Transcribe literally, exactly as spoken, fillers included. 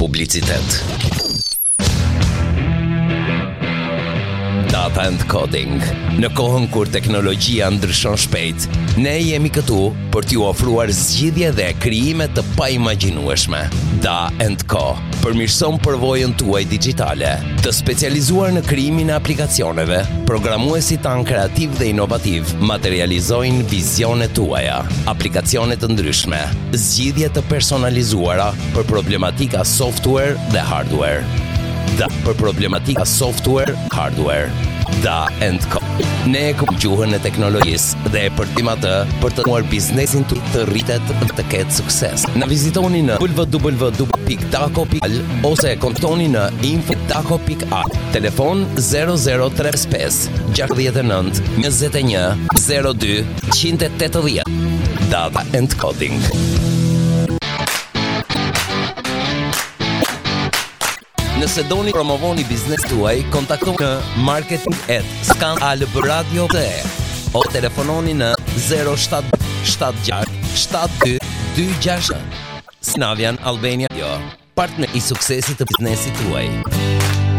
publicitet. Data and Coding. Në kohën kur teknologjia ndryshon shpejt, ne jemi këtu për t'ju ofruar zgjidhje dhe krijime të paimagjinueshme. Da and Co përmirëson përvojën tuaj digjitale. Të specializuar në krijimin e aplikacioneve, programuesit tanë kreativ dhe inovativ materializojnë vizionet tuaja, aplikacione të ndryshme, zgjidhje të personalizuara për problematika software dhe hardware. Da për problematika software, hardware. Da and Co. Ne e kuptuhen e teknologjisë dhe e përtim atë për të nuar biznesin të të rritet të ketë sukses. Na vizitoni në w w w pikë daco pikë al ose kontaktoni në info pikë daco pikë a. Telefon zero zero tre pesë gjashtëdhjetë e nëntë njëzet e një zero dy njëzet e tetëdhjetë. Data and Coding. Nëse doni promovoni biznes tuaj, kontaktoni në marketing at scanalbradio punto e o telefononi në zero shtat shtat gjashtë shtat dy dy gjashtë. Snavian Albania, jo, partner i suksesit të biznesit tuaj.